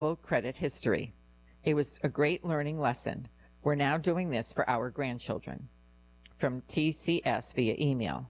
credit history. It was a great learning lesson. We're now doing this for our grandchildren. From TCS via email.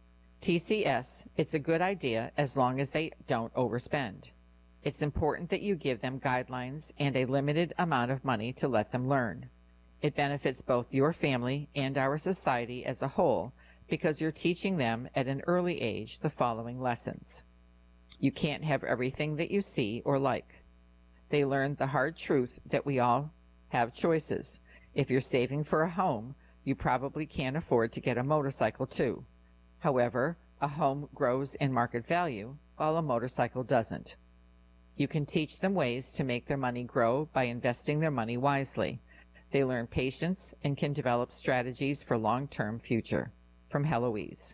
TCS, it's a good idea as long as they don't overspend. It's important that you give them guidelines and a limited amount of money to let them learn. It benefits both your family and our society as a whole because you're teaching them at an early age the following lessons. You can't have everything that you see or like. They learn the hard truth that we all have choices. If you're saving for a home, you probably can't afford to get a motorcycle too. However, a home grows in market value while a motorcycle doesn't. You can teach them ways to make their money grow by investing their money wisely. They learn patience and can develop strategies for long-term future. From Heloise.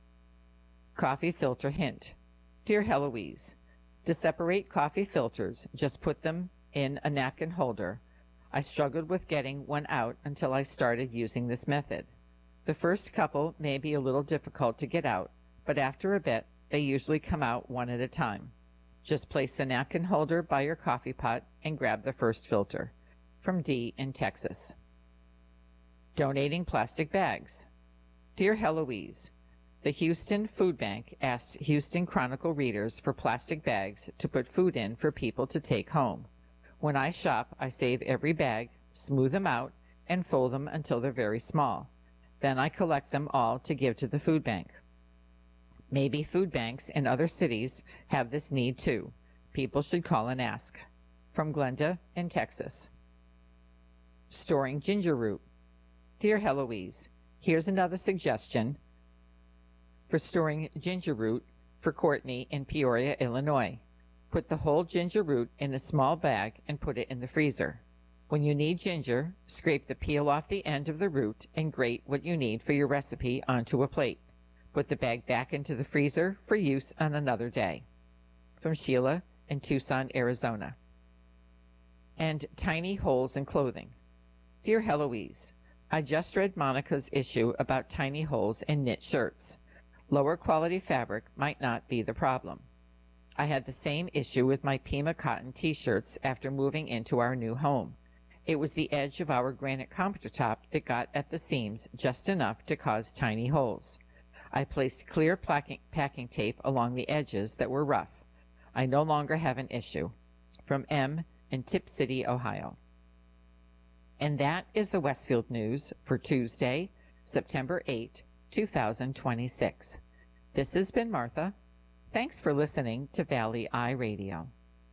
Coffee filter hint. Dear Heloise, to separate coffee filters, just put them in a napkin holder. I struggled with getting one out until I started using this method. The first couple may be a little difficult to get out, but after a bit, they usually come out one at a time. Just place the napkin holder by your coffee pot and grab the first filter. From Dee in Texas. Donating plastic bags. Dear Heloise, the Houston Food Bank asked Houston Chronicle readers for plastic bags to put food in for people to take home. When I shop, I save every bag, smooth them out, and fold them until they're very small. Then I collect them all to give to the food bank. Maybe food banks in other cities have this need too. People should call and ask. From Glenda in Texas. Storing ginger root. Dear Heloise, here's another suggestion for storing ginger root for Courtney in Peoria, Illinois. Put the whole ginger root in a small bag and put it in the freezer. When you need ginger, scrape the peel off the end of the root and grate what you need for your recipe onto a plate. Put the bag back into the freezer for use on another day. From Sheila in Tucson, Arizona. And tiny holes in clothing. Dear Heloise, I just read Monica's issue about tiny holes in knit shirts. Lower quality fabric might not be the problem. I had the same issue with my Pima cotton t-shirts after moving into our new home. It was the edge of our granite countertop that got at the seams just enough to cause tiny holes. I placed clear packing tape along the edges that were rough. I no longer have an issue. From M in Tip City, Ohio. And that is the Westfield News for Tuesday, September 8, 2026. This has been Martha. Thanks for listening to Valley Eye Radio.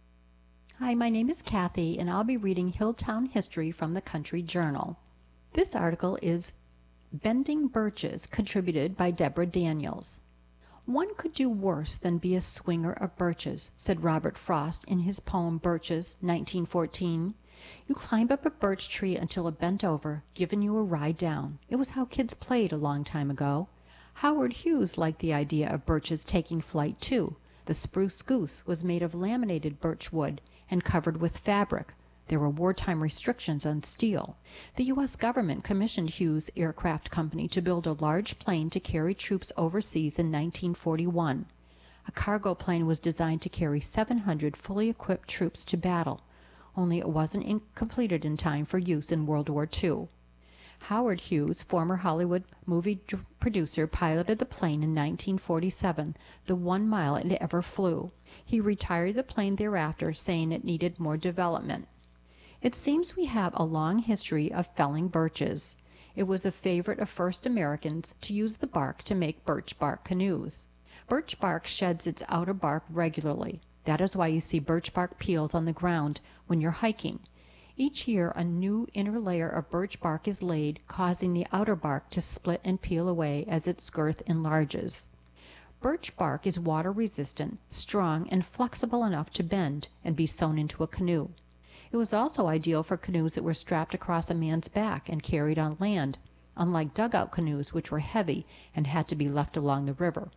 Hi, my name is Kathy, and I'll be reading Hilltown History from the Country Journal. This article is Bending Birches, contributed by Deborah Daniels. One could do worse than be a swinger of birches, said Robert Frost in his poem Birches, 1914. You climb up a birch tree until it bent over, giving you a ride down. It was how kids played a long time ago. Howard Hughes liked the idea of birches taking flight too. The spruce goose was made of laminated birch wood and covered with fabric. There were wartime restrictions on steel. The U.S. government commissioned Hughes Aircraft Company to build a large plane to carry troops overseas in 1941. A cargo plane was designed to carry 700 fully equipped troops to battle, only it wasn't completed in time for use in World War II. Howard Hughes, former Hollywood movie producer, piloted the plane in 1947, the 1 mile it ever flew. He retired the plane thereafter, saying it needed more development. It seems we have a long history of felling birches. It was a favorite of first Americans to use the bark to make birch bark canoes. Birch bark sheds its outer bark regularly. That is why you see birch bark peels on the ground when you're hiking. Each year a new inner layer of birch bark is laid, causing the outer bark to split and peel away as its girth enlarges. Birch bark is water resistant, strong, and flexible enough to bend and be sewn into a canoe. It was also ideal for canoes that were strapped across a man's back and carried on land, unlike dugout canoes which were heavy and had to be left along the river.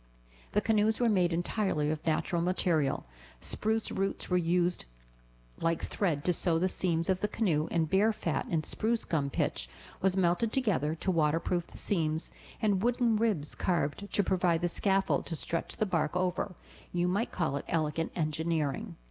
The canoes were made entirely of natural material. Spruce roots were used like thread to sew the seams of the canoe, and bear fat and spruce gum pitch was melted together to waterproof the seams, and wooden ribs carved to provide the scaffold to stretch the bark over. You might call it elegant engineering.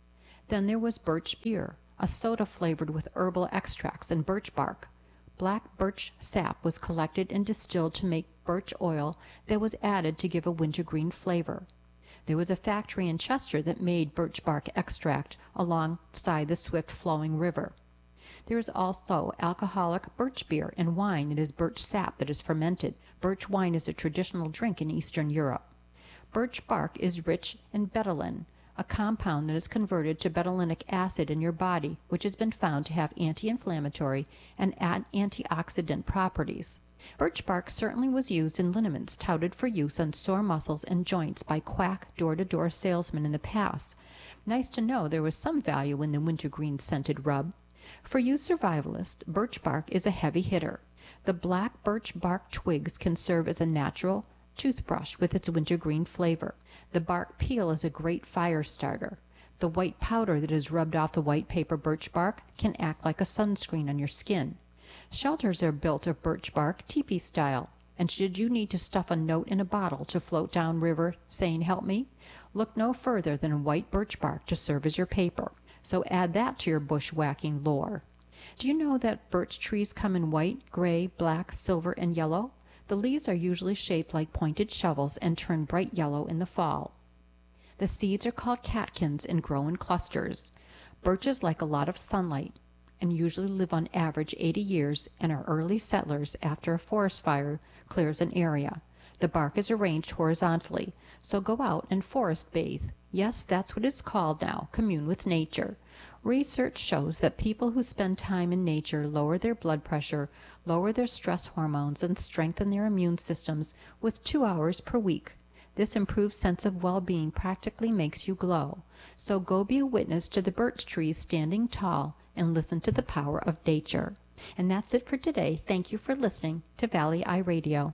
Then there was birch beer, a soda flavored with herbal extracts and birch bark. Black birch sap was collected and distilled to make birch oil that was added to give a wintergreen flavor. There was a factory in Chester that made birch bark extract alongside the swift flowing river. There is also alcoholic birch beer and wine that is birch sap that is fermented. Birch wine is a traditional drink in Eastern Europe. Birch bark is rich in betulin, a compound that is converted to betulinic acid in your body, which has been found to have anti-inflammatory and antioxidant properties. Birch bark certainly was used in liniments touted for use on sore muscles and joints by quack door-to-door salesmen in the past. Nice to know there was some value in the wintergreen scented rub. For you survivalists, birch bark is a heavy hitter. The black birch bark twigs can serve as a natural toothbrush with its wintergreen flavor. The bark peel is a great fire starter. The white powder that is rubbed off the white paper birch bark can act like a sunscreen on your skin. Shelters are built of birch bark teepee style, and should you need to stuff a note in a bottle to float down river saying help me, look no further than white birch bark to serve as your paper. So add that to your bushwhacking lore. Do you know that birch trees come in white, gray, black, silver, and yellow? The leaves are usually shaped like pointed shovels and turn bright yellow in the fall. The seeds are called catkins and grow in clusters. Birches like a lot of sunlight and usually live on average 80 years and are early settlers after a forest fire clears an area. The bark is arranged horizontally, so go out and forest bathe. Yes, that's what it's called now, commune with nature. Research shows that people who spend time in nature lower their blood pressure, lower their stress hormones, and strengthen their immune systems with 2 hours per week. This improved sense of well-being practically makes you glow. So go be a witness to the birch trees standing tall and listen to the power of nature. And that's it for today. Thank you for listening to Valley Eye Radio.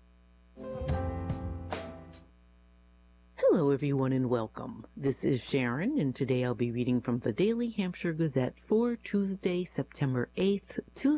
Hello, everyone, and welcome. This is Sharon, and today I'll be reading from the Daily Hampshire Gazette for Tuesday, September 8th,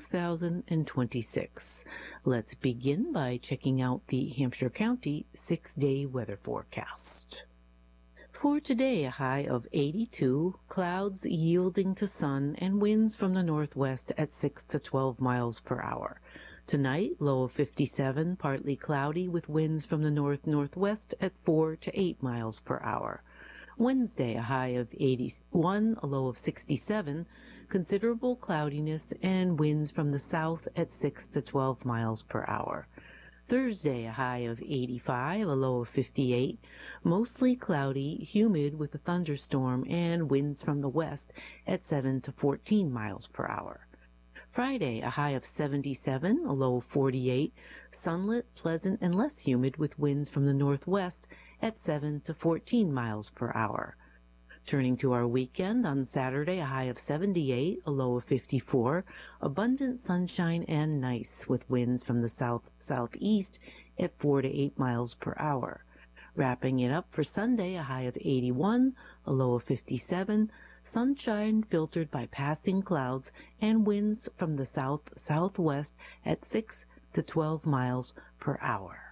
2026. Let's begin by checking out the Hampshire County 6-day weather forecast. For today, a high of 82, clouds yielding to sun, and winds from the northwest at 6 to 12 miles per hour. Tonight, low of 57, partly cloudy with winds from the north-northwest at 4 to 8 miles per hour. Wednesday, a high of 81, a low of 67, considerable cloudiness and winds from the south at 6 to 12 miles per hour. Thursday, a high of 85, a low of 58, mostly cloudy, humid with a thunderstorm and winds from the west at 7 to 14 miles per hour. Friday, a high of 77, a low of 48, sunlit, pleasant, and less humid with winds from the northwest at 7 to 14 miles per hour. Turning to our weekend, on Saturday, a high of 78, a low of 54, abundant sunshine and nice with winds from the south-southeast at 4 to 8 miles per hour. Wrapping it up for Sunday, a high of 81, a low of 57, sunshine filtered by passing clouds and winds from the south-southwest at 6 to 12 miles per hour.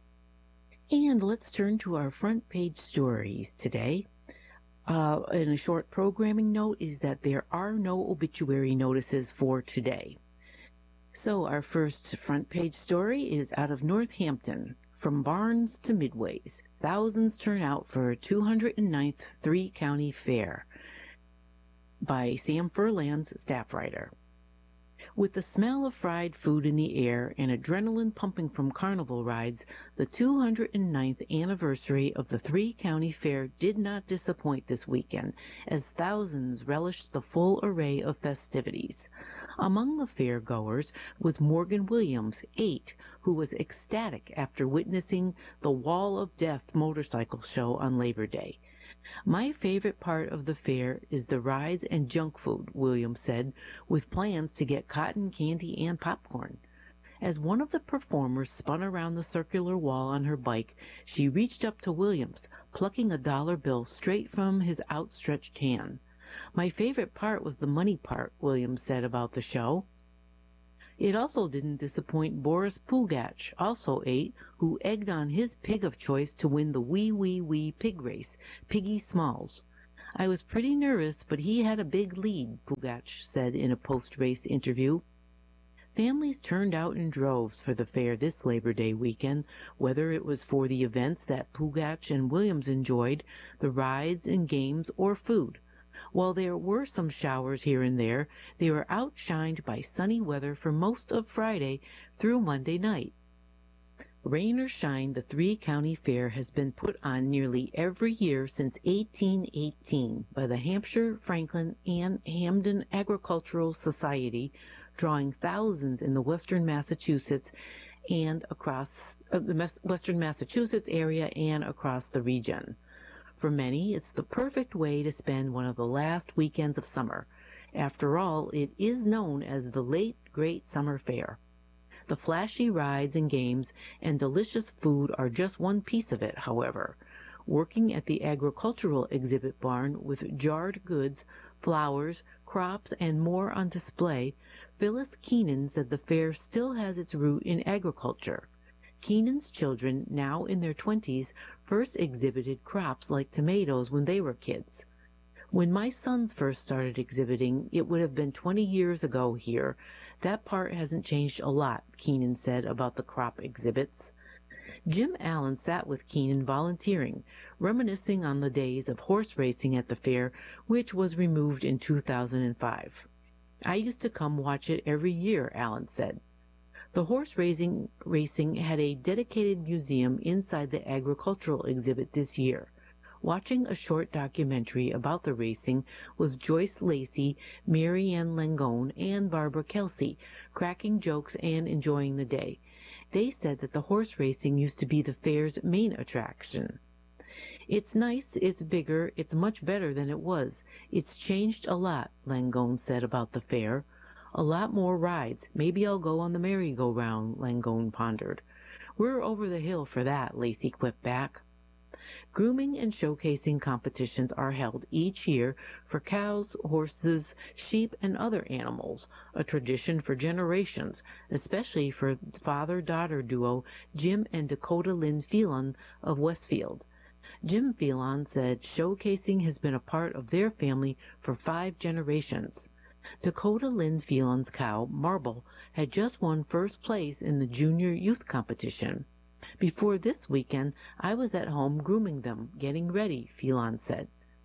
And let's turn to our front page stories today. And a short programming note is that there are no obituary notices for today. So our first front page story is out of Northampton. From barns to midways, thousands turn out for 209th Three-County Fair, by Sam Furlands, staff writer. With the smell of fried food in the air and adrenaline pumping from carnival rides, the 209th anniversary of the Three-County Fair did not disappoint this weekend, as thousands relished the full array of festivities. Among the fair-goers was Morgan Williams, 8, who was ecstatic after witnessing the Wall of Death motorcycle show on Labor Day. "My favorite part of the fair is the rides and junk food," Williams said, with plans to get cotton candy and popcorn. As one of the performers spun around the circular wall on her bike, she reached up to Williams, plucking a dollar bill straight from his outstretched hand. "My favorite part was the money part," Williams said about the show. It also didn't disappoint Boris Pulgach, also 8, who egged on his pig of choice to win the Wee Wee Wee pig race, Piggy Smalls. I was pretty nervous, but he had a big lead, Pugac said in a post-race interview. Families turned out in droves for the fair this Labor Day weekend, whether it was for the events that Pugac and Williams enjoyed, the rides and games, or food. While there were some showers here and there, they were outshined by sunny weather for most of Friday through Monday night. Rain or shine, the three-county fair has been put on nearly every year since 1818 by the Hampshire, Franklin, and Hamden Agricultural Society, drawing thousands in the western Massachusetts and across the western Massachusetts area and across the region. For many, it's the perfect way to spend one of the last weekends of summer. After all, it is known as the late great summer fair. The flashy rides and games and delicious food are just one piece of it, however. Working at the agricultural exhibit barn with jarred goods, flowers, crops, and more on display, Phyllis Keenan said the fair still has its root in agriculture. Keenan's children, now in their 20s, first exhibited crops like tomatoes when they were kids. When my sons first started exhibiting, it would have been 20 years ago here. That part hasn't changed a lot, Keenan said about the crop exhibits. Jim Allen sat with Keenan volunteering, reminiscing on the days of horse racing at the fair, which was removed in 2005. I used to come watch it every year, Allen said. The horse racing had a dedicated museum inside the agricultural exhibit this year. Watching a short documentary about the racing was Joyce Lacey, Mary Ann Langone, and Barbara Kelsey, cracking jokes and enjoying the day. They said that the horse racing used to be the fair's main attraction. It's nice, it's bigger, it's much better than it was. It's changed a lot, Langone said about the fair. A lot more rides. Maybe I'll go on the merry-go-round, Langone pondered. We're over the hill for that, Lacey quipped back. Grooming and showcasing competitions are held each year for cows, horses, sheep, and other animals, a tradition for generations, especially for father-daughter duo Jim and Dakota Lynn Phelan of Westfield. Jim Phelan said showcasing has been a part of their family for 5 generations. Dakota Lynn Phelan's cow, Marble, had just won first place in the junior youth competition. Before this weekend, I was at home grooming them, getting ready, Phelan said.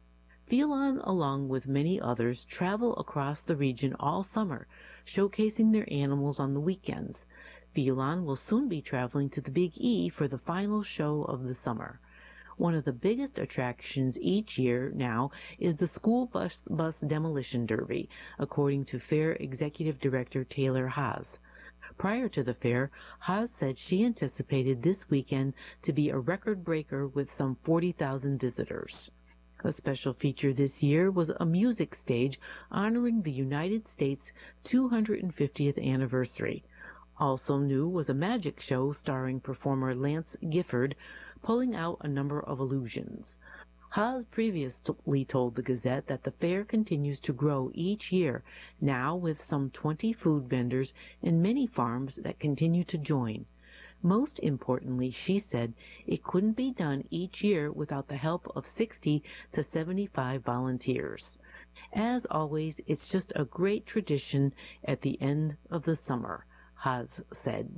Phelan, along with many others, travel across the region all summer, showcasing their animals on the weekends. Phelan will soon be traveling to the Big E for the final show of the summer. One of the biggest attractions each year now is the school bus demolition derby, according to Fair Executive Director Taylor Haas. Prior to the fair, Haas said she anticipated this weekend to be a record breaker with some 40,000 visitors. A special feature this year was a music stage honoring the United States' 250th anniversary. Also new was a magic show starring performer Lance Gifford, pulling out a number of illusions. Haas previously told the Gazette that the fair continues to grow each year, now with some 20 food vendors and many farms that continue to join. Most importantly, she said, it couldn't be done each year without the help of 60 to 75 volunteers. As always, it's just a great tradition at the end of the summer, Haas said.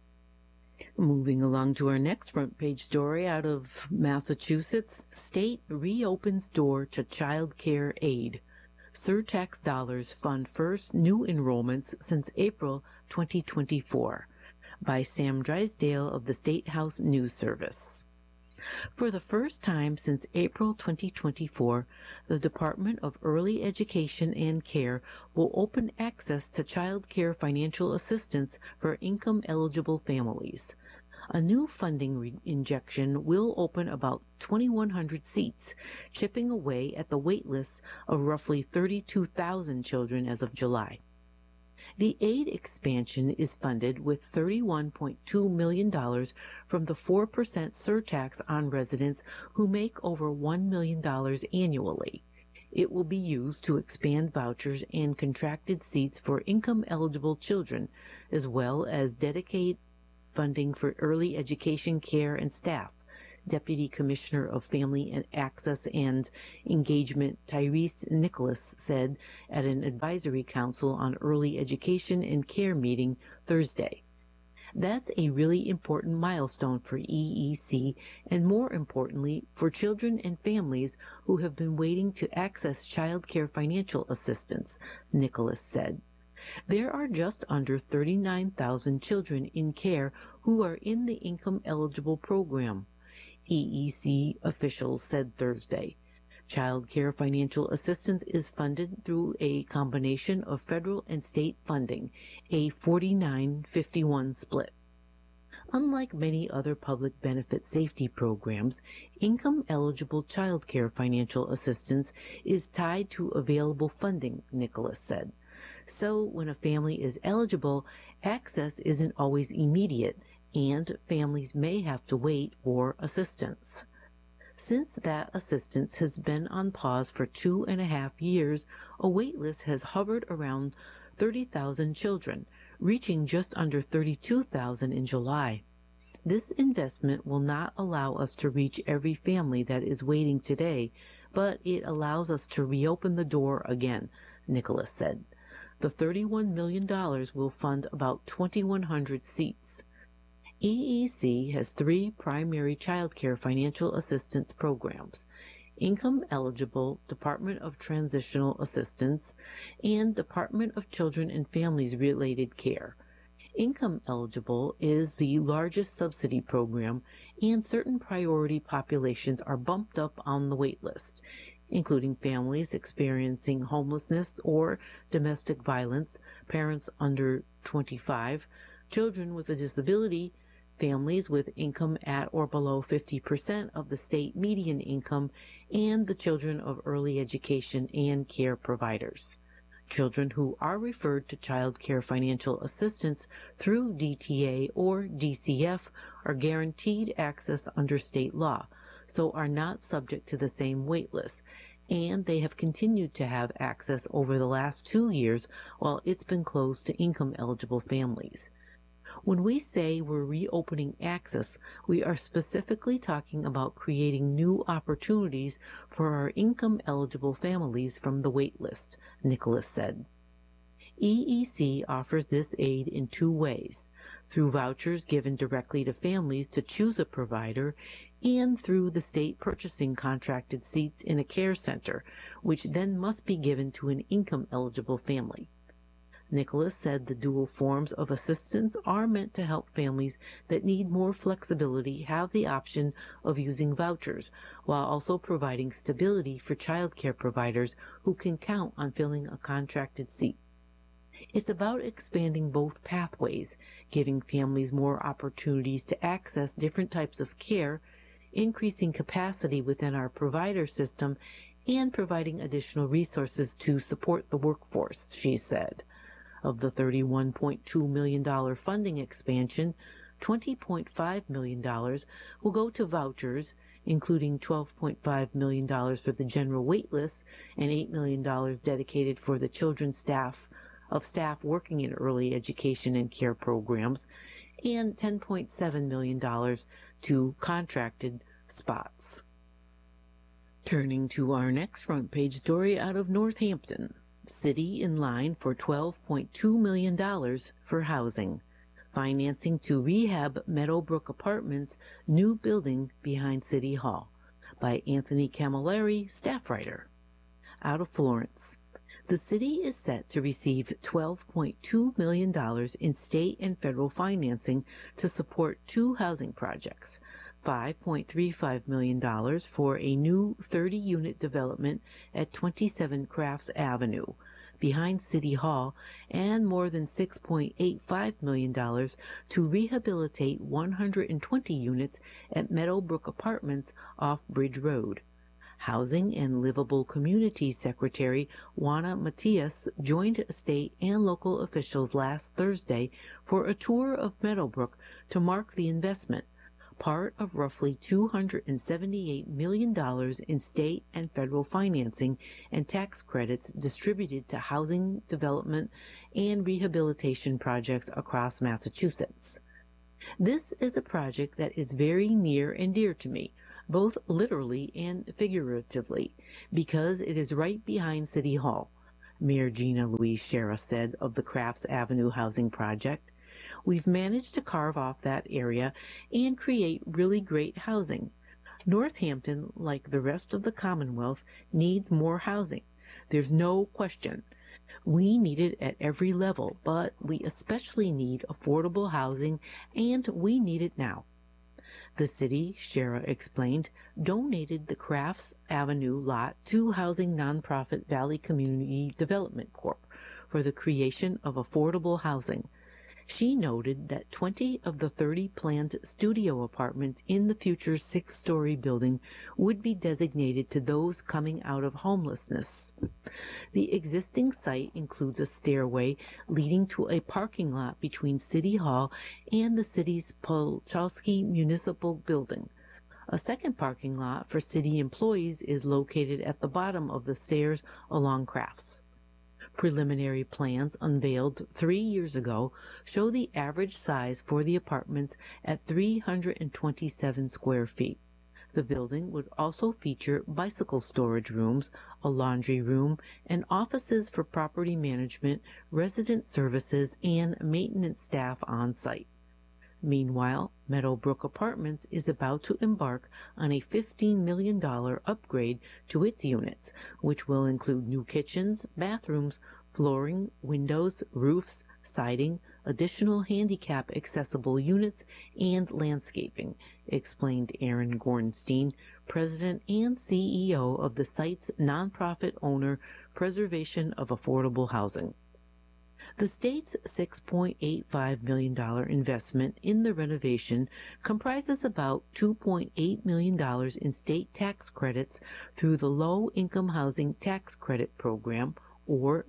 Moving along to our next front page story out of Massachusetts, state reopens door to child care aid. Surtax dollars fund first new enrollments since April 2024, by Sam Drysdale of the State House News Service. For the first time since April 2024, the Department of Early Education and Care will open access to child care financial assistance for income-eligible families. A new funding injection will open about 2,100 seats, chipping away at the wait lists of roughly 32,000 children as of July. The aid expansion is funded with $31.2 million from the 4% surtax on residents who make over $1 million annually. It will be used to expand vouchers and contracted seats for income-eligible children, as well as dedicate funding for early education care and staff, Deputy Commissioner of Family and Access and Engagement Tyrese Nicholas said at an advisory council on early education and care meeting Thursday. That's a really important milestone for EEC and, more importantly, for children and families who have been waiting to access child care financial assistance, Nicholas said. There are just under 39,000 children in care who are in the income-eligible program, EEC officials said Thursday. Child care financial assistance is funded through a combination of federal and state funding, a 49-51 split. Unlike many other public benefit safety programs, income-eligible child care financial assistance is tied to available funding, Nicholas said. So when a family is eligible, access isn't always immediate, and families may have to wait for assistance. Since that assistance has been on pause for 2.5 years, a waitlist has hovered around 30,000 children, reaching just under 32,000 in July. This investment will not allow us to reach every family that is waiting today, but it allows us to reopen the door again, Nicholas said. The $31 million will fund about 2,100 seats. EEC has 3 primary child care financial assistance programs: Income-Eligible, Department of Transitional Assistance, and Department of Children and Families-Related Care. Income-Eligible is the largest subsidy program, and certain priority populations are bumped up on the wait list, including families experiencing homelessness or domestic violence, parents under 25, children with a disability, families with income at or below 50% of the state median income, and the children of early education and care providers. Children who are referred to child care financial assistance through DTA or DCF are guaranteed access under state law, so are not subject to the same wait list, and they have continued to have access over the last 2 years while it's been closed to income-eligible families. When we say we're reopening access, we are specifically talking about creating new opportunities for our income-eligible families from the wait list, Nicholas said. EEC offers this aid in 2 ways, through vouchers given directly to families to choose a provider, and through the state purchasing contracted seats in a care center, which then must be given to an income-eligible family. Nicholas said the dual forms of assistance are meant to help families that need more flexibility have the option of using vouchers, while also providing stability for child care providers who can count on filling a contracted seat. It's about expanding both pathways, giving families more opportunities to access different types of care, increasing capacity within our provider system, and providing additional resources to support the workforce, she said. Of the $31.2 million funding expansion, $20.5 million will go to vouchers, including $12.5 million for the general wait list and $8 million dedicated for the children's staff working in early education and care programs, and $10.7 million to contracted spots. Turning to our next front page story out of Northampton. City in line for $12.2 million for housing. Financing to rehab Meadowbrook Apartments' new building behind City Hall. By Anthony Camilleri, staff writer. Out of Florence. The city is set to receive $12.2 million in state and federal financing to support 2 housing projects. $5.35 million for a new 30-unit development at 27 Crafts Avenue, behind City Hall, and more than $6.85 million to rehabilitate 120 units at Meadowbrook Apartments off Bridge Road. Housing and Livable Communities Secretary Juana Matias joined state and local officials last Thursday for a tour of Meadowbrook to mark the investment, part of roughly $278 million in state and federal financing and tax credits distributed to housing development and rehabilitation projects across Massachusetts. This is a project that is very near and dear to me, both literally and figuratively, because it is right behind City Hall, Mayor Gina Louise Shera said of the Crafts Avenue housing project. We've managed to carve off that area and create really great housing. Northampton, like the rest of the Commonwealth, needs more housing. There's no question. We need it at every level, but we especially need affordable housing, and we need it now. The city, Shera explained, donated the Crafts Avenue lot to housing nonprofit Valley Community Development Corp. For the creation of affordable housing. She noted that 20 of the 30 planned studio apartments in the future 6-story building would be designated to those coming out of homelessness. The existing site includes a stairway leading to a parking lot between City Hall and the city's Polchowski Municipal Building. A second parking lot for city employees is located at the bottom of the stairs along Crafts. Preliminary plans unveiled 3 years ago show the average size for the apartments at 327 square feet. The building would also feature bicycle storage rooms, a laundry room, and offices for property management, resident services, and maintenance staff on site. Meanwhile, Meadowbrook Apartments is about to embark on a $15 million upgrade to its units, which will include new kitchens, bathrooms, flooring, windows, roofs, siding, additional handicap-accessible units, and landscaping, explained Aaron Gornstein, president and CEO of the site's nonprofit owner, Preservation of Affordable Housing. The state's $6.85 million investment in the renovation comprises about $2.8 million in state tax credits through the Low Income Housing Tax Credit Program, or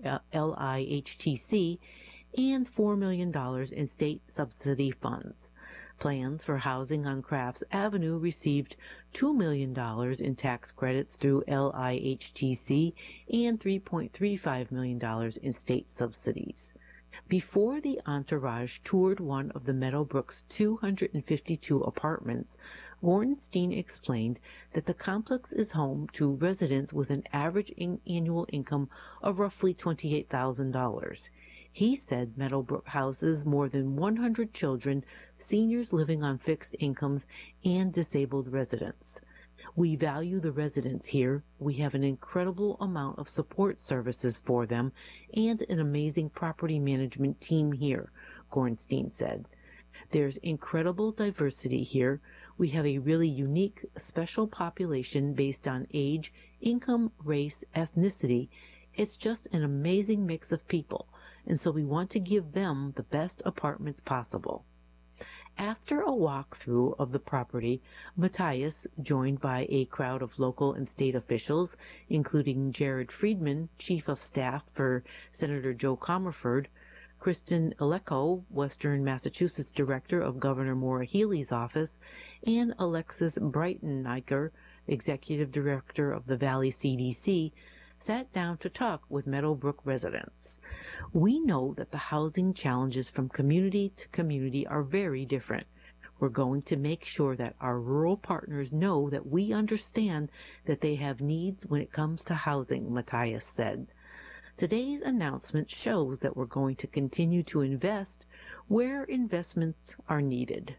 LIHTC, and $4 million in state subsidy funds. Plans for housing on Crafts Avenue received $2 million in tax credits through LIHTC and $3.35 million in state subsidies. Before the entourage toured one of the Meadowbrook's 252 apartments, Gornstein explained that the complex is home to residents with an average annual income of roughly $28,000. He said Meadowbrook houses more than 100 children, seniors living on fixed incomes, and disabled residents. We value the residents here. We have an incredible amount of support services for them and an amazing property management team here, Gornstein said. There's incredible diversity here. We have a really unique, special population based on age, income, race, ethnicity. It's just an amazing mix of people, and so we want to give them the best apartments possible. After a walkthrough of the property, Matthias, joined by a crowd of local and state officials, including Jared Friedman, Chief of Staff for Senator Joe Comerford, Kristen Aleko, Western Massachusetts Director of Governor Maura Healey's office, and Alexis Breiteneicher, Executive Director of the Valley CDC, sat down to talk with Meadowbrook residents. We know that the housing challenges from community to community are very different. We're going to make sure that our rural partners know that we understand that they have needs when it comes to housing, Matthias said. Today's announcement shows that we're going to continue to invest where investments are needed.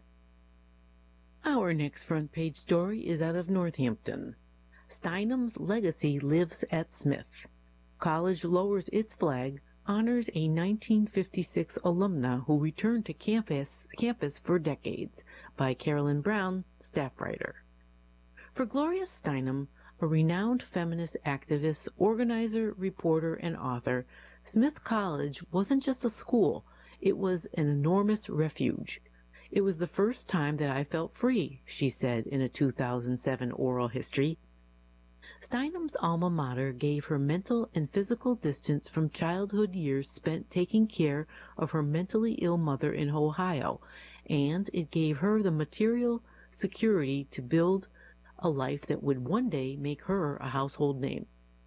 Our next front page story is out of Northampton. Steinem's legacy lives at Smith. College lowers its flag, honors a 1956 alumna who returned to campus for decades, by Carolyn Brown, staff writer. For Gloria Steinem, a renowned feminist activist, organizer, reporter, and author, Smith College wasn't just a school, it was an enormous refuge. It was the first time that I felt free, she said in a 2007 oral history. Steinem's alma mater gave her mental and physical distance from childhood years spent taking care of her mentally ill mother in Ohio, and it gave her the material security to build a life that would one day make her a household name.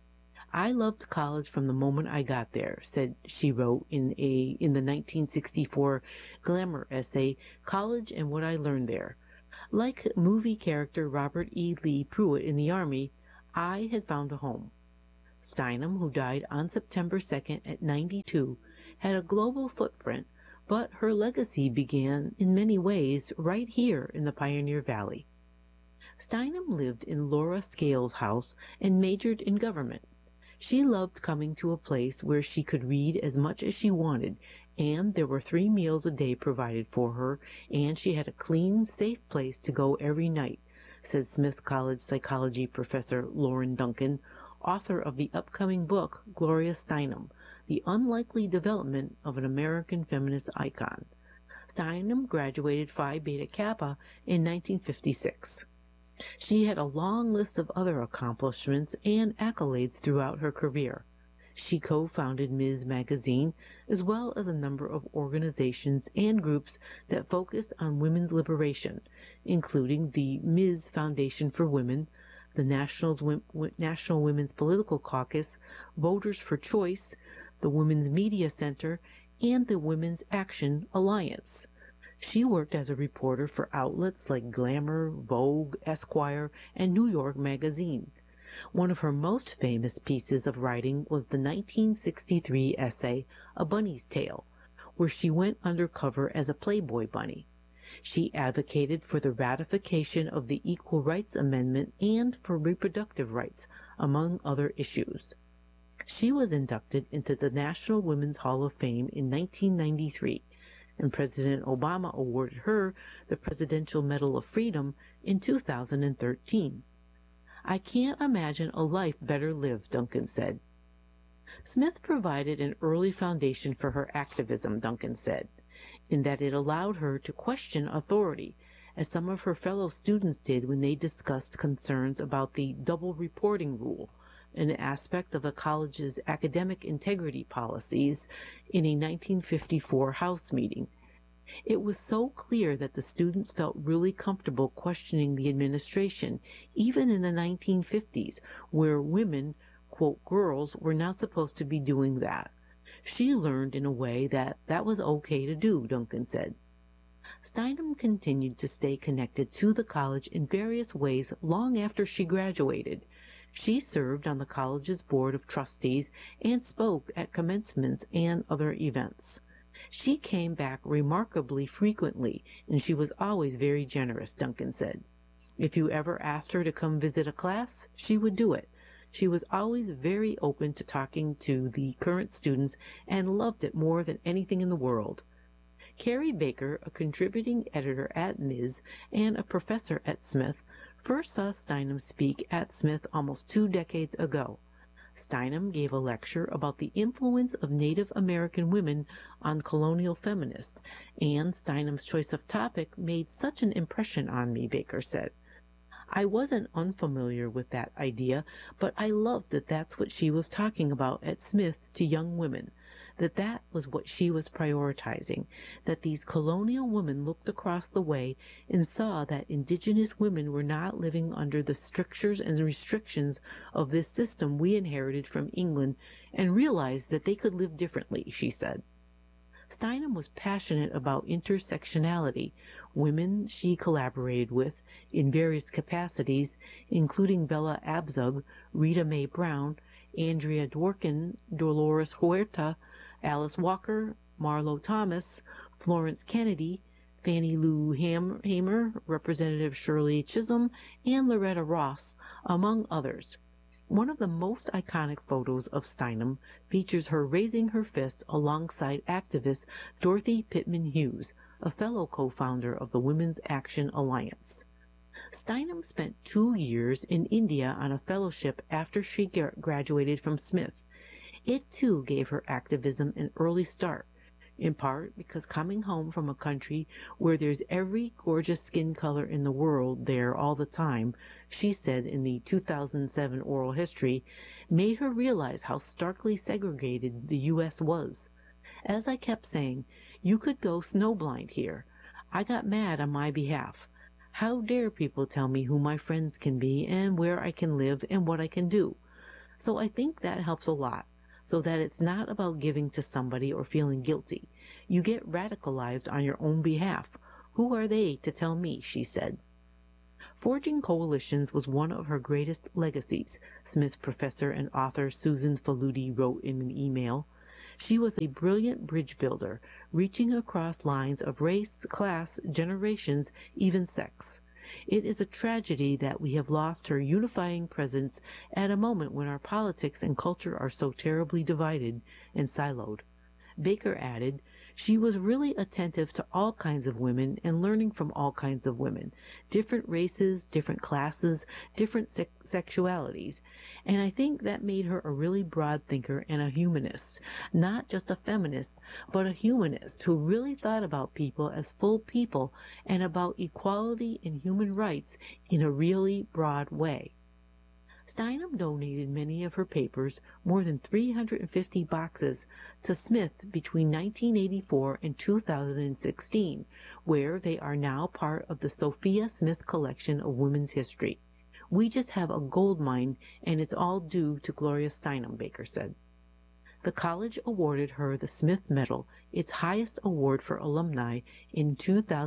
I loved college from the moment I got there, she wrote in the 1964 Glamour essay, College and What I Learned There. Like movie character Robert E. Lee Pruitt in the Army, I had found a home. Steinem, who died on September 2nd at 92, had a global footprint, but her legacy began in many ways right here in the Pioneer Valley. Steinem lived in Laura Scales' house and majored in government. She loved coming to a place where she could read as much as she wanted, and there were 3 meals a day provided for her, and she had a clean, safe place to go every night, says Smith College psychology professor Lauren Duncan, author of the upcoming book Gloria Steinem, The Unlikely Development of an American Feminist Icon. Steinem graduated Phi Beta Kappa in 1956. She had a long list of other accomplishments and accolades throughout her career. She co-founded Ms. Magazine, as well as a number of organizations and groups that focused on women's liberation, including the Ms. Foundation for Women, the National Women's Political Caucus, Voters for Choice, the Women's Media Center, and the Women's Action Alliance. She worked as a reporter for outlets like Glamour, Vogue, Esquire, and New York Magazine. One of her most famous pieces of writing was the 1963 essay, A Bunny's Tale, where she went undercover as a Playboy bunny. She advocated for the ratification of the Equal Rights Amendment and for reproductive rights, among other issues. She was inducted into the National Women's Hall of Fame in 1993, and President Obama awarded her the Presidential Medal of Freedom in 2013. I can't imagine a life better lived, Duncan said. Smith provided an early foundation for her activism, Duncan said, in that it allowed her to question authority, as some of her fellow students did when they discussed concerns about the double reporting rule, an aspect of the college's academic integrity policies, in a 1954 House meeting. It was so clear that the students felt really comfortable questioning the administration, even in the 1950s, where women, quote, girls, were not supposed to be doing that. She learned in a way that was okay to do, Duncan said. Steinem continued to stay connected to the college in various ways long after she graduated. She served on the college's board of trustees and spoke at commencements and other events. She came back remarkably frequently, and she was always very generous, Duncan said. If you ever asked her to come visit a class, she would do it. She was always very open to talking to the current students and loved it more than anything in the world. Carrie Baker, a contributing editor at Ms. and a professor at Smith, first saw Steinem speak at Smith almost 2 decades ago. Steinem gave a lecture about the influence of Native American women on colonial feminists, and Steinem's choice of topic made such an impression on me, Baker said. I wasn't unfamiliar with that idea, but I loved that that's what she was talking about at Smith to young women, that was what she was prioritizing, that these colonial women looked across the way and saw that indigenous women were not living under the strictures and restrictions of this system we inherited from England, and realized that they could live differently, she said. Steinem was passionate about intersectionality. Women she collaborated with in various capacities, including Bella Abzug, Rita Mae Brown, Andrea Dworkin, Dolores Huerta, Alice Walker, Marlo Thomas, Florence Kennedy, Fannie Lou Hamer, Representative Shirley Chisholm, and Loretta Ross, among others. One of the most iconic photos of Steinem features her raising her fist alongside activist Dorothy Pittman Hughes, a fellow co-founder of the Women's Action Alliance. Steinem spent 2 years in India on a fellowship after she graduated from Smith. It too gave her activism an early start, in part because coming home from a country where there's every gorgeous skin color in the world there all the time, she said in the 2007 oral history, made her realize how starkly segregated the U.S. was. As I kept saying, you could go snowblind here. I got mad on my behalf. How dare people tell me who my friends can be and where I can live and what I can do? So I think that helps a lot, so that it's not about giving to somebody or feeling guilty. You get radicalized on your own behalf. Who are they to tell me, she said. Forging coalitions was one of her greatest legacies, Smith professor and author Susan Faludi wrote in an email. She was a brilliant bridge builder, reaching across lines of race, class, generations, even sex. It is a tragedy that we have lost her unifying presence at a moment when our politics and culture are so terribly divided and siloed. Baker added, she was really attentive to all kinds of women and learning from all kinds of women, different races, different classes, different sexualities. And I think that made her a really broad thinker and a humanist, not just a feminist, but a humanist who really thought about people as full people and about equality and human rights in a really broad way. Steinem donated many of her papers, more than 350 boxes, to Smith between 1984 and 2016, where they are now part of the Sophia Smith collection of women's history. We just have a gold mine, and it's all due to Gloria Steinem, Baker said. The college awarded her the Smith Medal, its highest award for alumni, in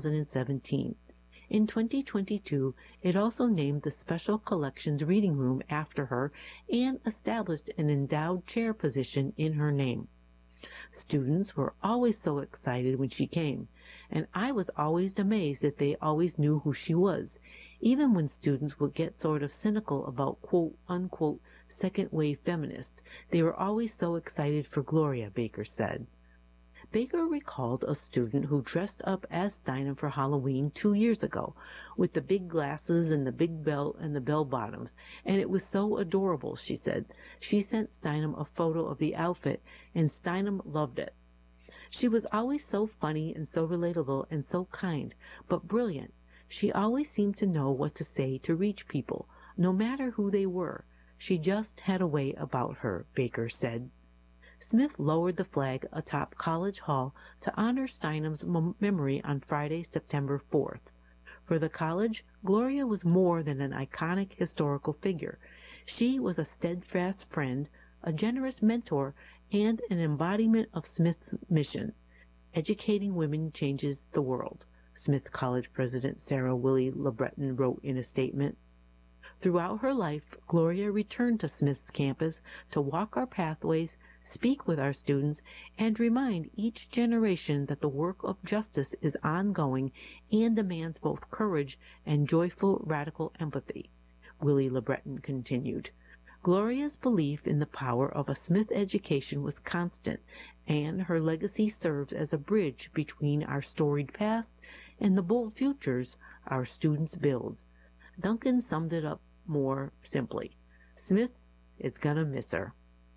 2017. In 2022, it also named the Special Collections Reading Room after her and established an endowed chair position in her name. Students were always so excited when she came, and I was always amazed that they always knew who she was, even when students would get sort of cynical about quote-unquote second-wave feminists. They were always so excited for Gloria, Baker said. Baker recalled a student who dressed up as Steinem for Halloween 2 years ago, with the big glasses and the big belt and the bell-bottoms, and it was so adorable, she said. She sent Steinem a photo of the outfit, and Steinem loved it. She was always so funny and so relatable and so kind, but brilliant. She always seemed to know what to say to reach people, no matter who they were. She just had a way about her, Baker said. Smith lowered the flag atop College Hall to honor Steinem's memory on Friday, September 4th. For the college, Gloria was more than an iconic historical figure. She was a steadfast friend, a generous mentor, and an embodiment of Smith's mission. Educating women changes the world, Smith College President Sarah Willie LeBreton wrote in a statement. Throughout her life, Gloria returned to Smith's campus to walk our pathways, speak with our students, and remind each generation that the work of justice is ongoing and demands both courage and joyful radical empathy, Willie LeBreton continued. Gloria's belief in the power of a Smith education was constant, and her legacy serves as a bridge between our storied past and the bold futures our students build. Duncan summed it up more simply. Smith is gonna miss her.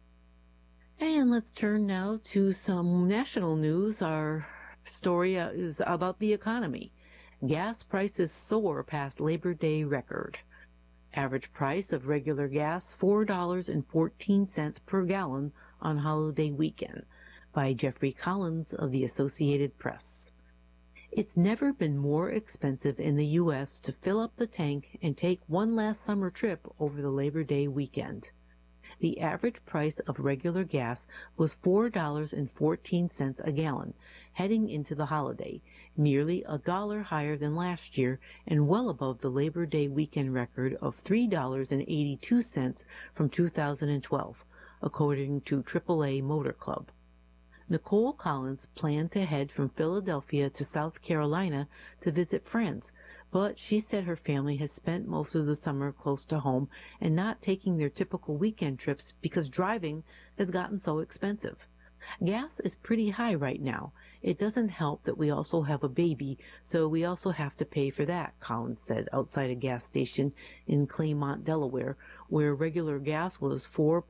And let's turn now to some national news. Our story is about the economy. Gas prices soar past Labor Day record. Average price of regular gas, $4.14 per gallon on holiday weekend, by Jeffrey Collins of the Associated Press. It's never been more expensive in the U.S. to fill up the tank and take one last summer trip over the Labor Day weekend. The average price of regular gas was $4.14 a gallon heading into the holiday, nearly $1 higher than last year and well above the Labor Day weekend record of $3.82 from 2012, according to AAA Motor Club. Nicole Collins planned to head from Philadelphia to South Carolina to visit friends, but she said her family has spent most of the summer close to home and not taking their typical weekend trips because driving has gotten so expensive. Gas is pretty high right now. It doesn't help that we also have a baby, so we also have to pay for that, Collins said outside a gas station in Claymont, Delaware, where regular gas was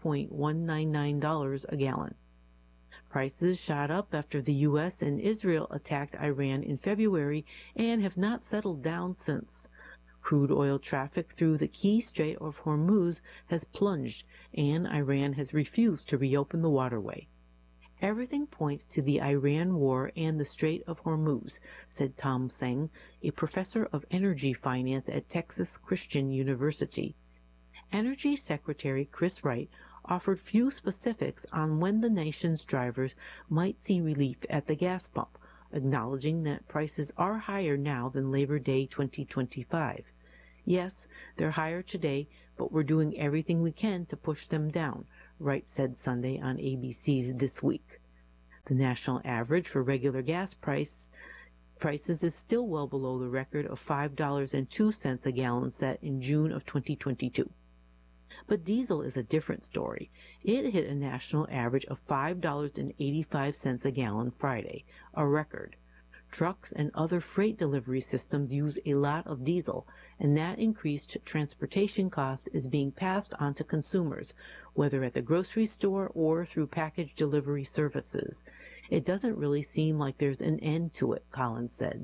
$4.199 a gallon. Prices shot up after the U.S. and Israel attacked Iran in February and have not settled down since. Crude oil traffic through the key Strait of Hormuz has plunged, and Iran has refused to reopen the waterway. Everything points to the Iran war and the Strait of Hormuz, said Tom Seng, a professor of energy finance at Texas Christian University. Energy Secretary Chris Wright offered few specifics on when the nation's drivers might see relief at the gas pump, acknowledging that prices are higher now than Labor Day 2025. Yes, they're higher today, but we're doing everything we can to push them down, Wright said Sunday on ABC's This Week. The national average for regular gas prices is still well below the record of $5.02 a gallon set in June of 2022. But diesel is a different story. It hit a national average of $5.85 a gallon Friday, a record. Trucks and other freight delivery systems use a lot of diesel, and that increased transportation cost is being passed on to consumers, whether at the grocery store or through package delivery services. It doesn't really seem like there's an end to it, Collins said.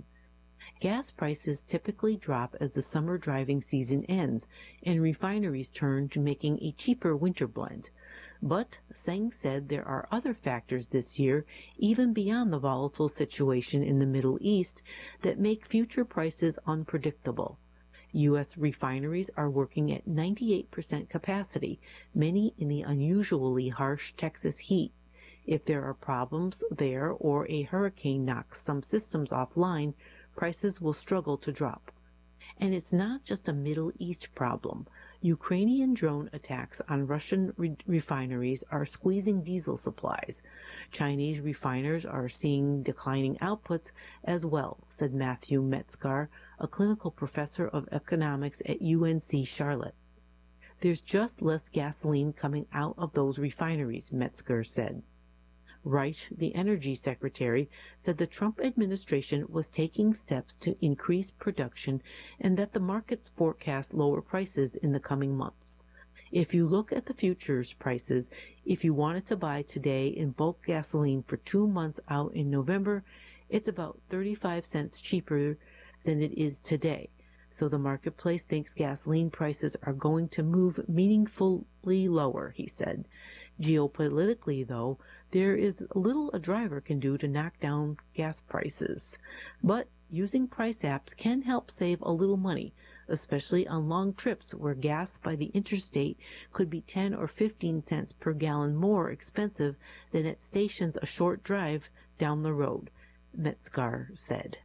Gas prices typically drop as the summer driving season ends, and refineries turn to making a cheaper winter blend. But Seng said there are other factors this year, even beyond the volatile situation in the Middle East, that make future prices unpredictable. U.S. refineries are working at 98% capacity, many in the unusually harsh Texas heat. If there are problems there or a hurricane knocks some systems offline, prices will struggle to drop. And it's not just a Middle East problem. Ukrainian drone attacks on Russian refineries are squeezing diesel supplies. Chinese refiners are seeing declining outputs as well, said Matthew Metzgar, a clinical professor of economics at UNC Charlotte. There's just less gasoline coming out of those refineries, Metzger said. Wright, the energy secretary, said the Trump administration was taking steps to increase production and that the markets forecast lower prices in the coming months. If you look at the futures prices, if you wanted to buy today in bulk gasoline for 2 months out in November, it's about 35 cents cheaper than it is today. So the marketplace thinks gasoline prices are going to move meaningfully lower, he said. Geopolitically, though, there is little a driver can do to knock down gas prices. But using price apps can help save a little money, especially on long trips where gas by the interstate could be 10 or 15 cents per gallon more expensive than at stations a short drive down the road, Metzgar said.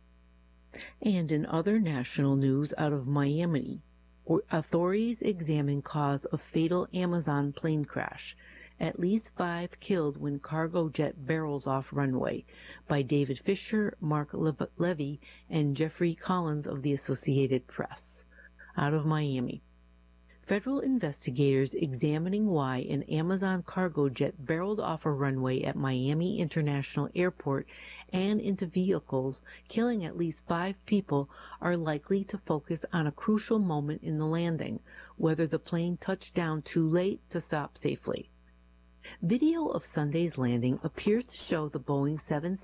And in other national news out of Miami, authorities examine cause of fatal Amazon plane crash. At least 5 killed when cargo jet barrels off runway, by David Fisher, Mark Levy, and Jeffrey Collins of the Associated Press. Out of Miami. Federal investigators examining why an Amazon cargo jet barreled off a runway at Miami International Airport and into vehicles, killing at least 5 people, are likely to focus on a crucial moment in the landing, whether the plane touched down too late to stop safely. Video of Sunday's landing appears to show the Boeing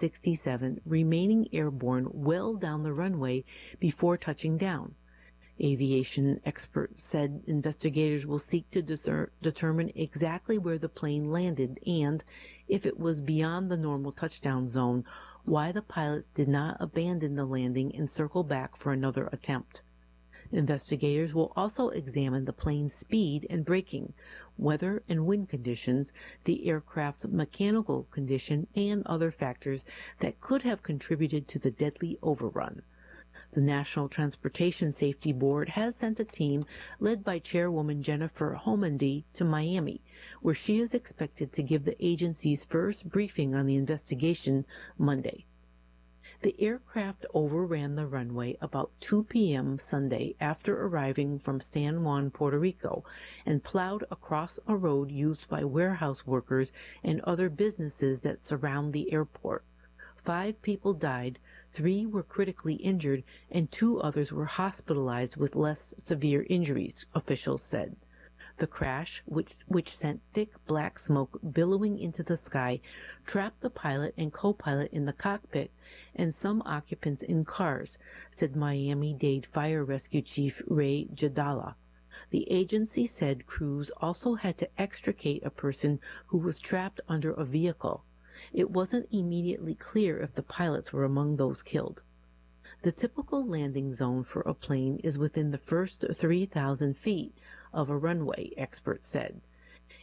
767 remaining airborne well down the runway before touching down. Aviation experts said investigators will seek to determine exactly where the plane landed and, if it was beyond the normal touchdown zone, why the pilots did not abandon the landing and circle back for another attempt. Investigators will also examine the plane's speed and braking, weather and wind conditions, the aircraft's mechanical condition, and other factors that could have contributed to the deadly overrun. The National Transportation Safety Board has sent a team led by Chairwoman Jennifer Homendy to Miami, where she is expected to give the agency's first briefing on the investigation Monday. The aircraft overran the runway about 2 p.m. Sunday after arriving from San Juan, Puerto Rico, and plowed across a road used by warehouse workers and other businesses that surround the airport. 5 people died, 3 were critically injured, and 2 others were hospitalized with less severe injuries, officials said. The crash, which sent thick black smoke billowing into the sky, trapped the pilot and co-pilot in the cockpit and some occupants in cars, said Miami-Dade Fire Rescue Chief Ray Jadala. The agency said crews also had to extricate a person who was trapped under a vehicle. It wasn't immediately clear if the pilots were among those killed. The typical landing zone for a plane is within the first 3,000 feet of a runway, experts said.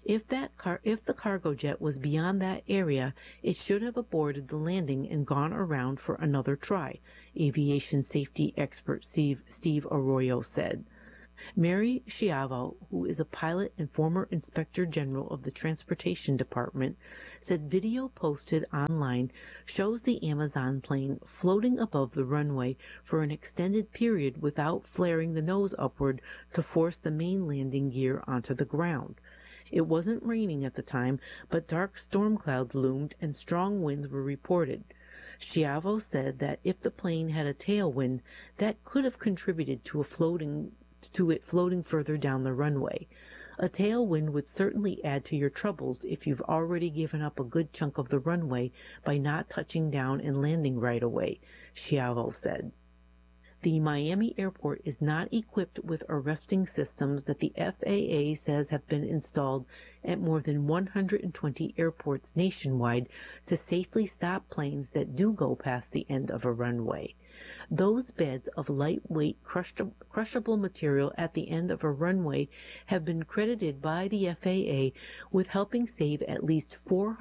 If the cargo jet was beyond that area, it should have aborted the landing and gone around for another try, aviation safety expert Steve Arroyo said. Mary Schiavo, who is a pilot and former Inspector General of the Transportation Department, said video posted online shows the Amazon plane floating above the runway for an extended period without flaring the nose upward to force the main landing gear onto the ground. It wasn't raining at the time, but dark storm clouds loomed and strong winds were reported. Schiavo said that if the plane had a tailwind, that could have contributed to it floating further down the runway. A tailwind would certainly add to your troubles if you've already given up a good chunk of the runway by not touching down and landing right away, Schiavo said. The Miami airport is not equipped with arresting systems that the FAA says have been installed at more than 120 airports nationwide to safely stop planes that do go past the end of a runway. Those beds of lightweight crushable material at the end of a runway have been credited by the FAA with helping save at least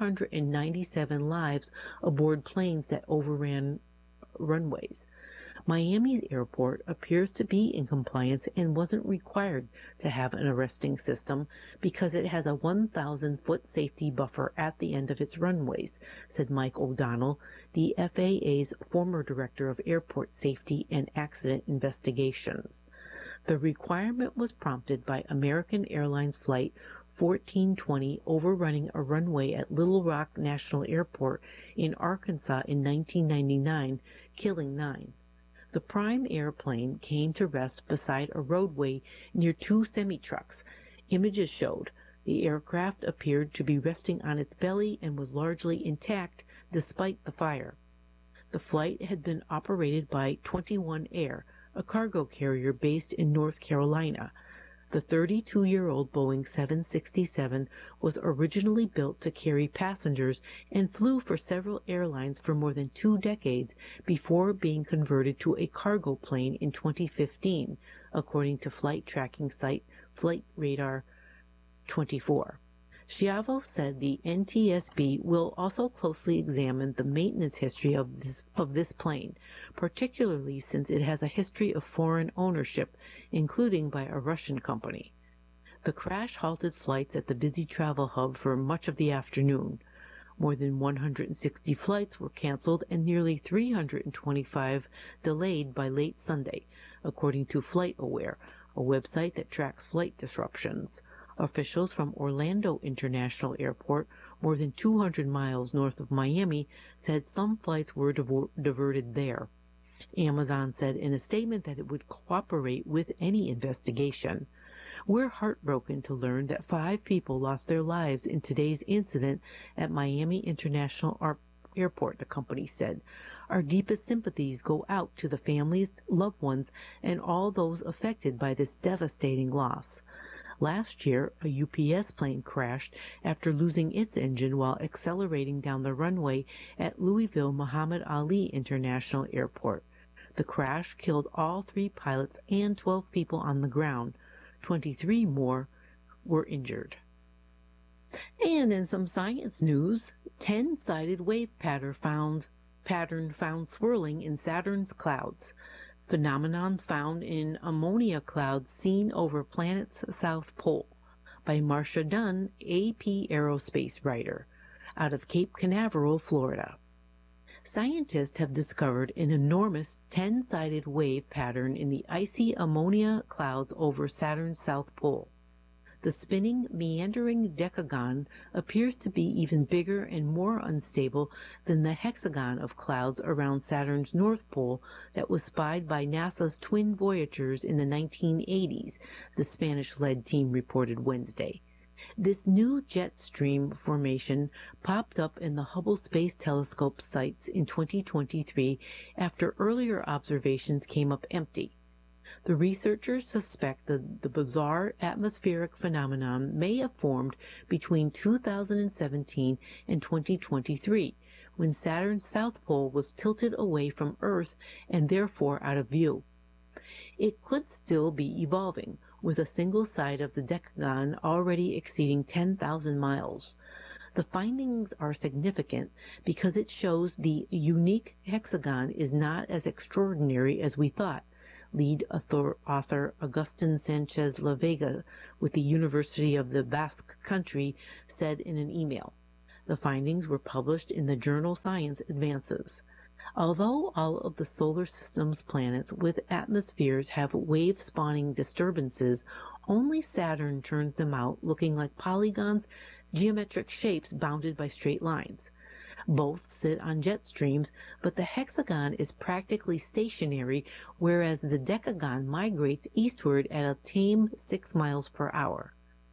497 lives aboard planes that overran runways. Miami's airport appears to be in compliance and wasn't required to have an arresting system because it has a 1,000-foot safety buffer at the end of its runways, said Mike O'Donnell, the FAA's former director of airport safety and accident investigations. The requirement was prompted by American Airlines Flight 1420 overrunning a runway at Little Rock National Airport in Arkansas in 1999, killing 9. The prime airplane came to rest beside a roadway near 2 semi-trucks. Images showed the aircraft appeared to be resting on its belly and was largely intact despite the fire. The flight had been operated by 21 Air, a cargo carrier based in North Carolina. The 32-year-old Boeing 767 was originally built to carry passengers and flew for several airlines for more than 2 decades before being converted to a cargo plane in 2015, according to flight tracking site Flight Radar 24. Schiavo said the NTSB will also closely examine the maintenance history of this plane, particularly since it has a history of foreign ownership, including by a Russian company. The crash halted flights at the busy travel hub for much of the afternoon. More than 160 flights were canceled and nearly 325 delayed by late Sunday, according to FlightAware, a website that tracks flight disruptions. Officials from Orlando International Airport, more than 200 miles north of Miami, said some flights were diverted there. Amazon said in a statement that it would cooperate with any investigation. We're heartbroken to learn that 5 people lost their lives in today's incident at Miami International Airport, the company said. Our deepest sympathies go out to the families, loved ones, and all those affected by this devastating loss. Last year, a UPS plane crashed after losing its engine while accelerating down the runway at Louisville Muhammad Ali International Airport. The crash killed all 3 pilots and 12 people on the ground. 23 more were injured. And in some science news, 10-sided wave pattern found swirling in Saturn's clouds. Phenomenon found in ammonia clouds seen over planet's south pole, by Marcia Dunn, AP Aerospace writer, out of Cape Canaveral, Florida. Scientists have discovered an enormous 10-sided wave pattern in the icy ammonia clouds over Saturn's south pole. The spinning, meandering decagon appears to be even bigger and more unstable than the hexagon of clouds around Saturn's north pole that was spied by NASA's twin Voyagers in the 1980s, the Spanish-led team reported Wednesday. This new jet stream formation popped up in the Hubble Space Telescope sites in 2023 after earlier observations came up empty. The researchers suspect that the bizarre atmospheric phenomenon may have formed between 2017 and 2023, when Saturn's south pole was tilted away from Earth and therefore out of view. It could still be evolving, with a single side of the decagon already exceeding 10,000 miles. The findings are significant because it shows the unique hexagon is not as extraordinary as we thought, lead author Agustin Sanchez La Vega with the University of the Basque Country said in an email. The findings were published in the journal Science Advances. Although all of the solar system's planets with atmospheres have wave-spawning disturbances, only Saturn turns them out looking like polygons, geometric shapes bounded by straight lines. Both sit on jet streams, but the hexagon is practically stationary, whereas the decagon migrates eastward at a tame 6 miles per hour.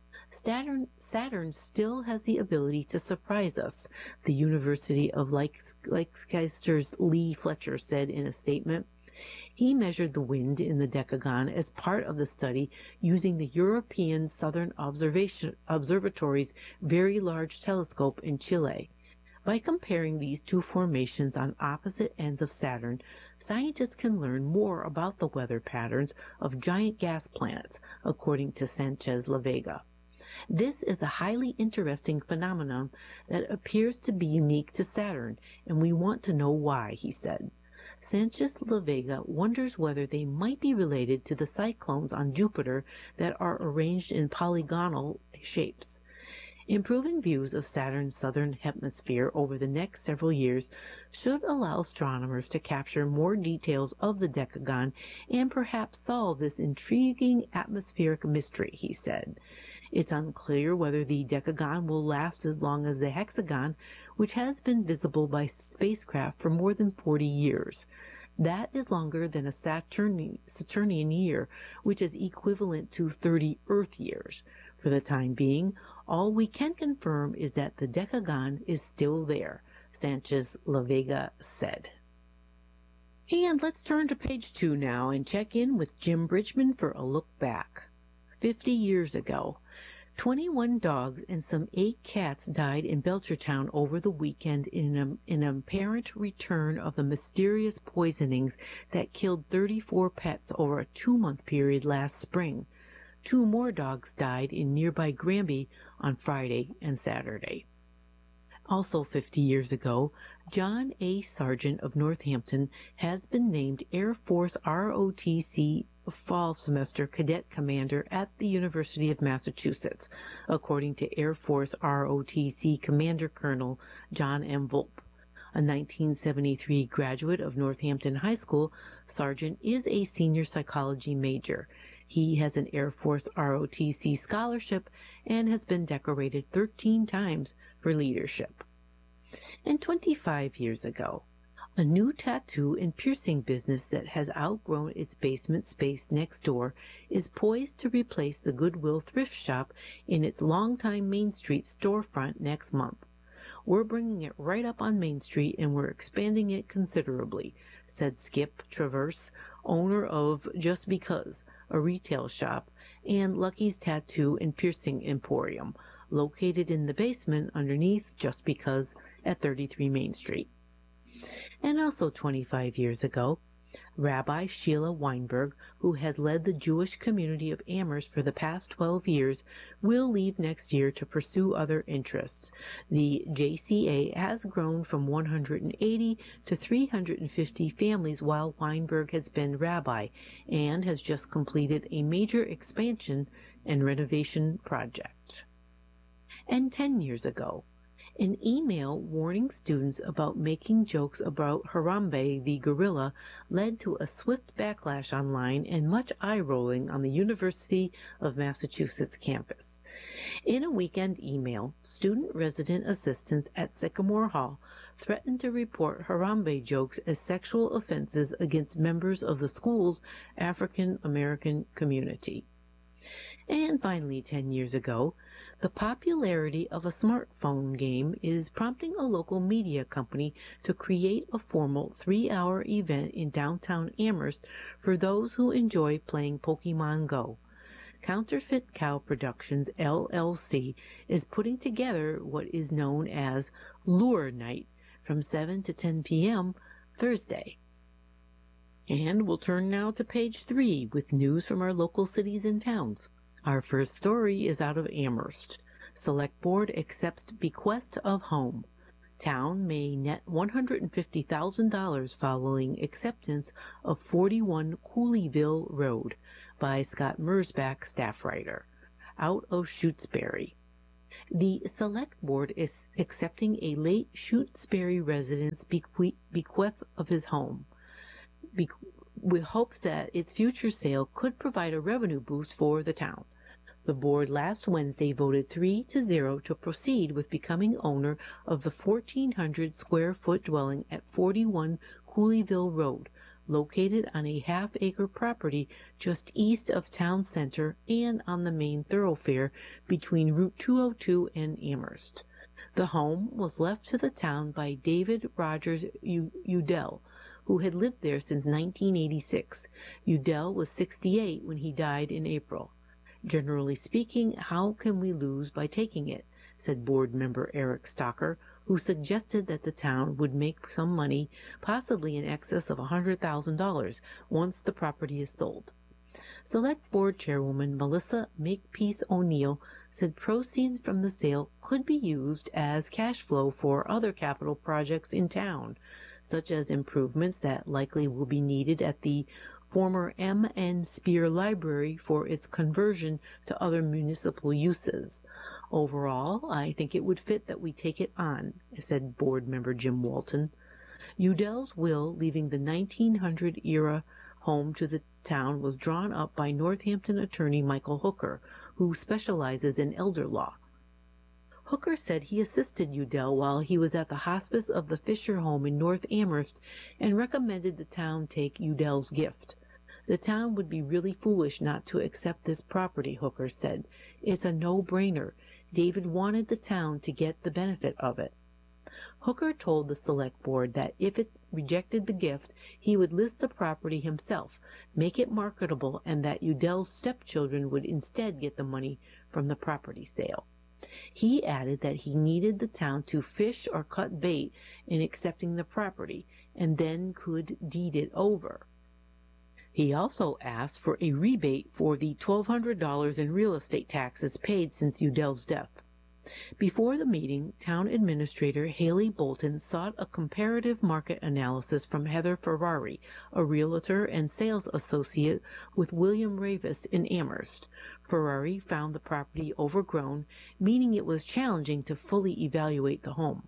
Saturn still has the ability to surprise us, the University of Leicester's Lee Fletcher said in a statement. He measured the wind in the decagon as part of the study using the European Southern Observatory's Very Large Telescope in Chile. By comparing these two formations on opposite ends of Saturn, scientists can learn more about the weather patterns of giant gas planets, according to Sanchez La Vega. This is a highly interesting phenomenon that appears to be unique to Saturn, and we want to know why, he said. Sanchez La Vega wonders whether they might be related to the cyclones on Jupiter that are arranged in polygonal shapes. Improving views of Saturn's southern hemisphere over the next several years should allow astronomers to capture more details of the decagon and perhaps solve this intriguing atmospheric mystery, he said. It's unclear whether the decagon will last as long as the hexagon, which has been visible by spacecraft for more than 40 years. That is longer than a Saturnian year, which is equivalent to 30 Earth years. For the time being, all we can confirm is that the decagon is still there, Sanchez La Vega said. And let's turn to page 2 now and check in with Jim Bridgman for a look back. 50 years ago, 21 dogs and some 8 cats died in Belchertown over the weekend in an apparent return of the mysterious poisonings that killed 34 pets over a 2-month period last spring. 2 more dogs died in nearby Granby on Friday and Saturday. Also 50 years ago, John A. Sargent of Northampton has been named Air Force ROTC Fall Semester Cadet Commander at the University of Massachusetts, according to Air Force ROTC Commander Colonel John M. Volpe. A 1973 graduate of Northampton High School, Sargent is a senior psychology major. He has an Air Force ROTC scholarship and has been decorated 13 times for leadership. And 25 years ago, a new tattoo and piercing business that has outgrown its basement space next door is poised to replace the Goodwill thrift shop in its longtime Main Street storefront next month. We're bringing it right up on Main Street and we're expanding it considerably, said Skip Traverse, owner of Just Because, a retail shop, and Lucky's Tattoo and Piercing Emporium, located in the basement underneath Just Because at 33 Main Street. And also 25 years ago, Rabbi Sheila Weinberg, who has led the Jewish community of Amherst for the past 12 years, will leave next year to pursue other interests. The JCA has grown from 180 to 350 families while Weinberg has been rabbi and has just completed a major expansion and renovation project. And 10 years ago, an email warning students about making jokes about Harambe the gorilla led to a swift backlash online and much eye-rolling on the University of Massachusetts campus. In a weekend email, student resident assistants at Sycamore Hall threatened to report Harambe jokes as sexual offenses against members of the school's African American community. And finally, 10 years ago, the popularity of a smartphone game is prompting a local media company to create a formal 3-hour event in downtown Amherst for those who enjoy playing Pokemon Go. Counterfeit Cow Productions, LLC, is putting together what is known as Lure Night from 7 to 10 p.m. Thursday. And we'll turn now to page 3 with news from our local cities and towns. Our first story is out of Amherst. Select Board accepts bequest of home. Town may net $150,000 following acceptance of 41 Cooleyville Road by Scott Mersbach, staff writer, out of Shutesbury. The Select Board is accepting a late Shutesbury resident's bequest of his home, with hopes that its future sale could provide a revenue boost for the town. The board last Wednesday voted 3-0 to proceed with becoming owner of the 1,400 square foot dwelling at 41 Cooleyville Road, located on a half-acre property just east of town center and on the main thoroughfare between Route 202 and Amherst. The home was left to the town by David Rogers Udell, who had lived there since 1986. Udell was 68 when he died in April. Generally speaking, how can we lose by taking it? Said board member Eric Stocker, who suggested that the town would make some money, possibly in excess of $100,000, once the property is sold. Select Board Chairwoman Melissa Makepeace O'Neill said proceeds from the sale could be used as cash flow for other capital projects in town, such as improvements that likely will be needed at the former M.N. Spear Library for its conversion to other municipal uses. Overall, I think it would fit that we take it on, said board member Jim Walton. Udell's will, leaving the 1900-era home to the town, was drawn up by Northampton attorney Michael Hooker, who specializes in elder law. Hooker said he assisted Udell while he was at the hospice of the Fisher home in North Amherst and recommended the town take Udell's gift. The town would be really foolish not to accept this property, Hooker said. It's a no-brainer. David wanted the town to get the benefit of it. Hooker told the Select Board that if it rejected the gift, he would list the property himself, make it marketable, and that Udell's stepchildren would instead get the money from the property sale. He added that he needed the town to fish or cut bait in accepting the property, and then could deed it over. He also asked for a rebate for the $1,200 in real estate taxes paid since Udell's death. Before the meeting, Town Administrator Haley Bolton sought a comparative market analysis from Heather Ferrari, a realtor and sales associate with William Ravis in Amherst. Ferrari found the property overgrown, meaning it was challenging to fully evaluate the home.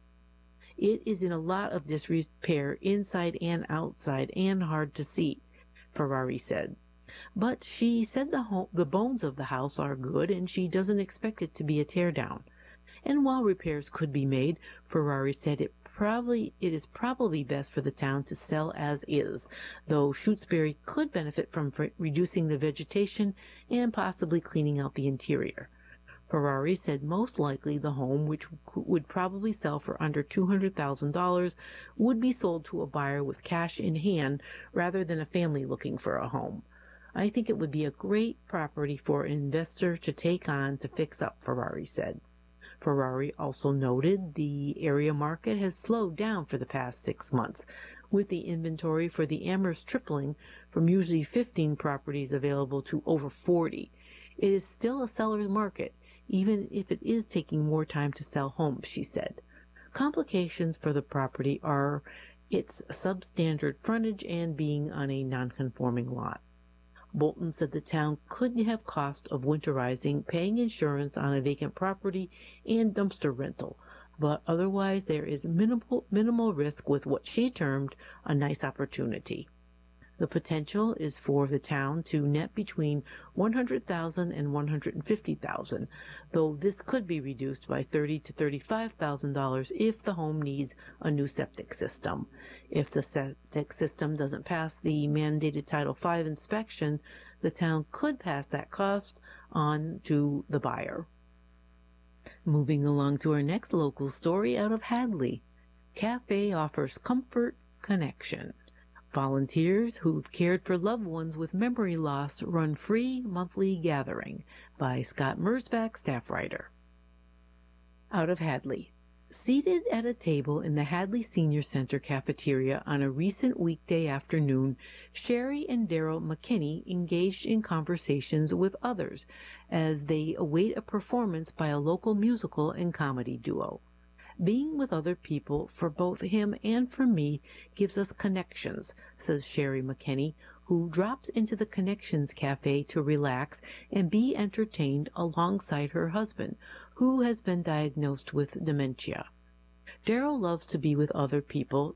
It is in a lot of disrepair inside and outside and hard to see, Ferrari said. But she said the bones of the house are good and she doesn't expect it to be a teardown. And while repairs could be made, Ferrari said it is probably best for the town to sell as is, though Shutesbury could benefit from reducing the vegetation and possibly cleaning out the interior. Ferrari said most likely the home, which would probably sell for under $200,000, would be sold to a buyer with cash in hand rather than a family looking for a home. I think it would be a great property for an investor to take on to fix up, Ferrari said. Ferrari also noted the area market has slowed down for the past 6 months, with the inventory for the Amherst tripling from usually 15 properties available to over 40. It is still a seller's market, even if it is taking more time to sell homes, she said. Complications for the property are its substandard frontage and being on a non-conforming lot. Bolton said the town could have cost of winterizing, paying insurance on a vacant property, and dumpster rental, but otherwise there is minimal risk with what she termed a nice opportunity. The potential is for the town to net between $100,000 and $150,000, though this could be reduced by $30,000 to $35,000 if the home needs a new septic system. If the septic system doesn't pass the mandated Title V inspection, the town could pass that cost on to the buyer. Moving along to our next local story out of Hadley. Cafe offers comfort connection. Volunteers who've cared for loved ones with memory loss run free monthly gathering by Scott Mersbach, staff writer. Out of Hadley. Seated at a table in the Hadley Senior Center cafeteria on a recent weekday afternoon, Sherry and Daryl McKinney engaged in conversations with others as they await a performance by a local musical and comedy duo. Being with other people for both him and for me gives us connections, says Sherry McKinney, who drops into the Connections Cafe to relax and be entertained alongside her husband, who has been diagnosed with dementia. Daryl loves to be with other people